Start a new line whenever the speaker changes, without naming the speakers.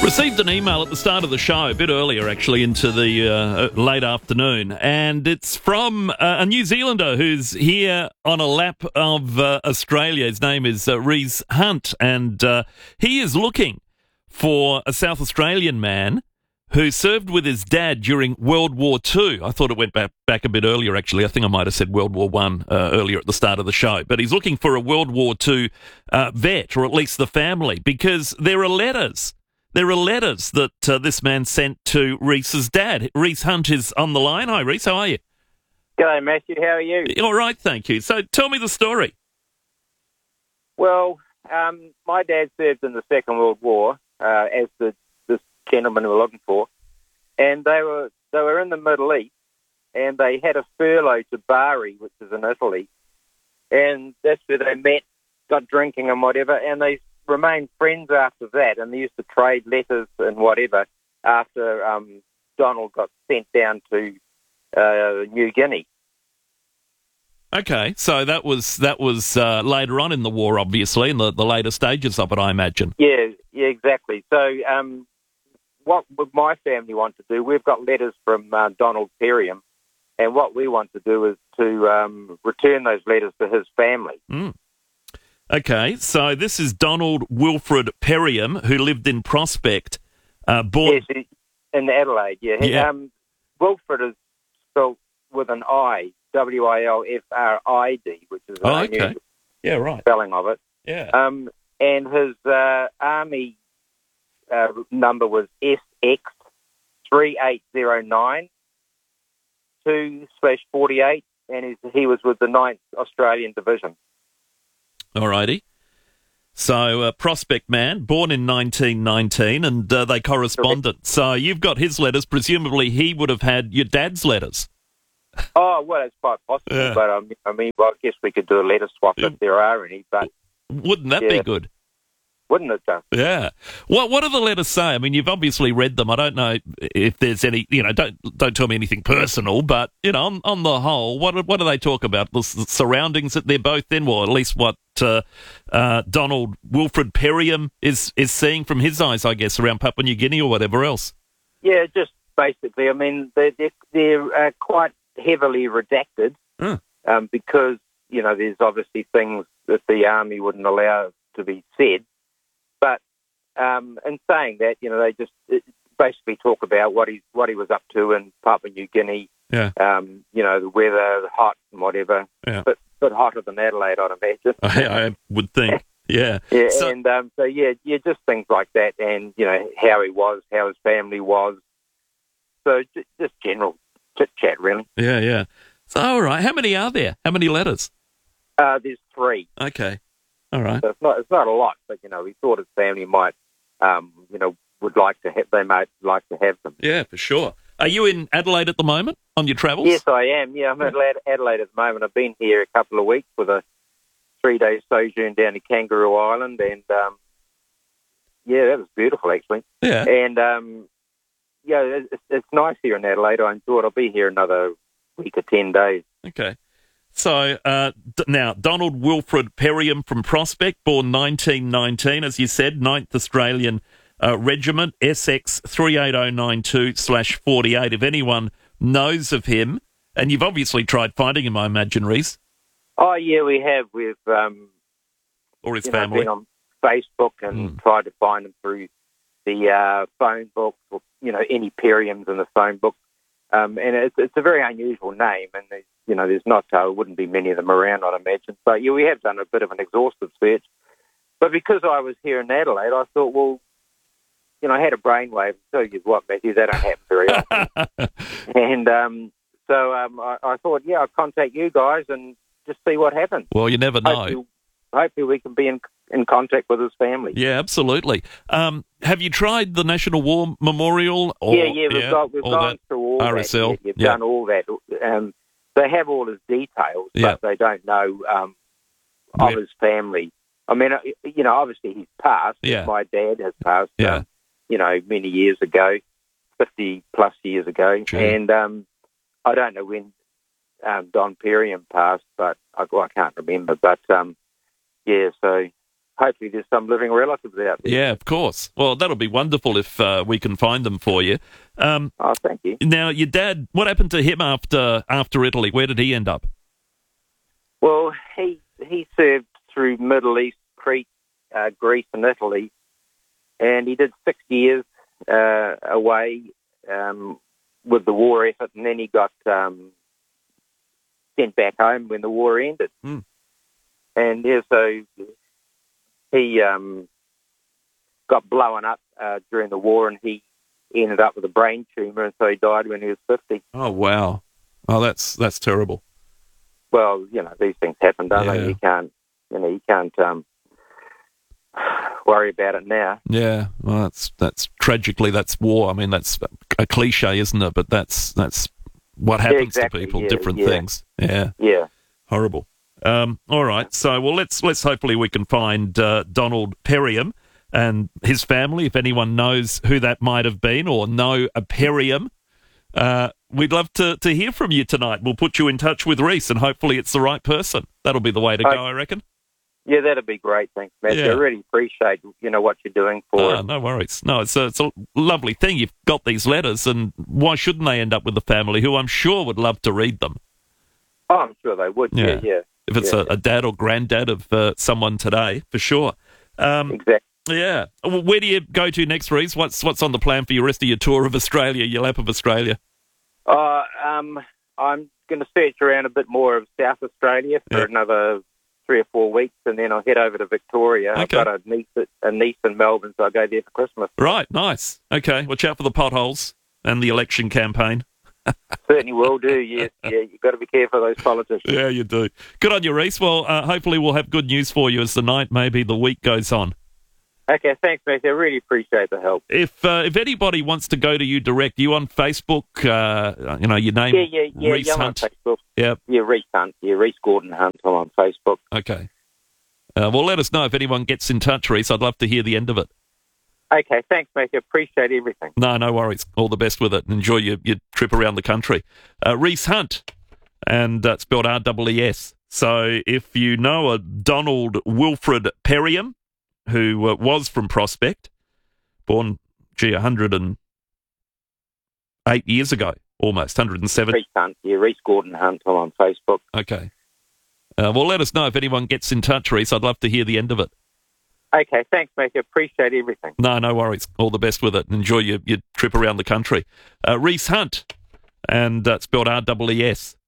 Received an email at the start of the show, a bit earlier actually, into the late afternoon, and it's from a New Zealander who's here on a lap of Australia. His name is Rhys Hunt, and he is looking for a South Australian man who served with his dad during World War II. I thought it went back a bit earlier, actually. I think I might have said World War I earlier at the start of the show. But he's looking for a World War II vet, or at least the family, because there are letters. There are letters that this man sent to Rhys's dad. Rhys Hunt is on the line. Hi, Rhys. How are you?
G'day, Matthew. How are you?
All right, thank you. So tell me the story.
Well, my dad served in the Second World War, as this gentleman we were looking for, and they were in the Middle East, and they had a furlough to Bari, which is in Italy, and that's where they met, got drinking and whatever, and they remained friends after that, and they used to trade letters and whatever after Donald got sent down to New Guinea.
Okay, so that was later on in the war, obviously, in the later stages of it, I imagine.
Yeah, exactly. So what would my family want to do? We've got letters from Donald Perriam, and what we want to do is to return those letters to his family.
Mm. Okay, so this is Donald Wilfred Perriam, who lived in Prospect, born...
Yes, in Adelaide, yeah. Wilfred is spelled with an I, Wilfrid, which is an unusual spelling of it.
Yeah.
And his army number was SX3809 2/48, and he was with the 9th Australian Division.
Alrighty. So, Prospect man, born in 1919, and they corresponded. Correct. So you've got his letters. Presumably he would have had your dad's letters.
Oh, well, it's quite possible. Yeah. But, I guess we could do a letter swap if there are any. But
wouldn't that be good?
Wouldn't it, though?
Yeah. What do the letters say? I mean, you've obviously read them. I don't know if there's any, don't tell me anything personal, but, on the whole, what do they talk about? The surroundings that they're both in, or at least what Donald Wilfred Perriam is seeing from his eyes, I guess, around Papua New Guinea or whatever else.
Yeah, just basically, I mean, they're quite heavily redacted because, there's obviously things that the army wouldn't allow to be said. But in saying that, they just basically talk about what he was up to in Papua New Guinea.
Yeah.
The weather, the hot and whatever.
Yeah.
But hotter than Adelaide, I'd imagine.
I would think. Yeah.
Yeah. Just things like that, and how he was, how his family was. So just general chit chat, really.
Yeah. So all right, how many are there? How many letters?
There's 3.
Okay. All right.
So it's not a lot, but we thought his family might, would like to have. They might like to have them.
Yeah, for sure. Are you in Adelaide at the moment on your travels?
Yes, I am. Yeah, I'm at Adelaide at the moment. I've been here a couple of weeks with a 3-day sojourn down to Kangaroo Island, and that was beautiful actually.
Yeah.
And it's nice here in Adelaide. I enjoy it. I'll be here another week or 10 days.
Okay. So now, Donald Wilfred Perriam from Prospect, born 1919, as you said, 9th Australian Regiment, SX 38092/48. If anyone knows of him, and you've obviously tried finding him, I imagine, Rhys.
Oh, yeah, we have. We've
or his family.
Been on Facebook and tried to find him through the phone book, or, any Perriams in the phone book. And it's a very unusual name, and there's not, wouldn't be many of them around, I'd imagine. But we have done a bit of an exhaustive search. But because I was here in Adelaide, I thought, well, I had a brainwave. Tell you what, Matthew, that don't happen very often. And so I thought, I'll contact you guys and just see what happens.
Well, you never know.
Hopefully we can be in contact with his family.
Yeah, absolutely. Have you tried the National War Memorial?
We've gone through all
RSL.
that. You've done all that. They have all his details, but they don't know of his family. I mean, obviously he's passed.
Yeah.
My dad has passed,
Yeah.
many years ago, 50-plus years ago.
Sure.
And I don't know when Don Perriam passed, but I can't remember. But, so hopefully there's some living relatives out there.
Yeah, of course. Well, that'll be wonderful if we can find them for you.
Oh, thank you.
Now, your dad, what happened to him after Italy? Where did he end up?
Well, he served through Middle East, Crete, Greece and Italy, and he did 6 years away with the war effort, and then he got sent back home when the war ended.
Mm.
And yeah, so he got blown up during the war, and he ended up with a brain tumor, and so he died when he was 50.
Oh, wow. Oh, that's terrible.
Well, these things happen, don't they? You can't worry about it now.
Yeah, well, that's tragically, that's war. I mean, that's a cliche, isn't it? But that's what happens to people, different things. Yeah.
Yeah.
Horrible. All right. So, well, let's hopefully we can find Donald Perriam and his family. If anyone knows who that might have been or know a Perriam, we'd love to hear from you tonight. We'll put you in touch with Reese, and hopefully it's the right person. That'll be the way to go, I reckon.
Yeah, that'd be great. Thanks, Matthew.
Yeah.
I really appreciate what you're doing for us.
No worries. No, it's a lovely thing. You've got these letters, and why shouldn't they end up with the family, who I'm sure would love to read them?
Oh, I'm sure they would. Yeah.
If it's a dad or granddad of someone today, for sure.
Exactly.
Yeah. Well, where do you go to next, Reese? What's on the plan for your rest of your tour of Australia, your lap of Australia?
I'm going to search around a bit more of South Australia for another 3 or 4 weeks, and then I'll head over to Victoria.
Okay.
I've got a niece in Melbourne, so I go there for Christmas.
Right, nice. Okay, watch out for the potholes and the election campaign.
Certainly will do, yes. Yeah, you've got to be careful of those politicians.
Yeah, you do. Good on you, Reese. Well, hopefully we'll have good news for you as the night, maybe the week goes on.
Okay, thanks, Matthew. I really appreciate the help.
If anybody wants to go to you direct, you on Facebook? Your name? Reese
I'm
Hunt.
on Facebook.
Yep.
Yeah, Reese Hunt. Yeah, Reese Gordon Hunt. I'm on Facebook.
Okay. Well, let us know if anyone gets in touch, Reese. I'd love to hear the end of it.
Okay, thanks, Matthew. Appreciate everything.
No worries. All the best with it. Enjoy your trip around the country. Reese Hunt, and it's spelled R-E-E-S. So if you know a Donald Wilfred Perriam, who was from Prospect, born, 108 years ago, almost, 107.
Reese Hunt. Yeah, Reese Gordon Hunt. I'm on Facebook.
Okay. Well, let us know if anyone gets in touch, Reese. I'd love to hear the end of it.
Okay, thanks, Matthew. Appreciate everything.
No worries. All the best with it. Enjoy your trip around the country. Reese Hunt, and it's spelled R-E-E-S.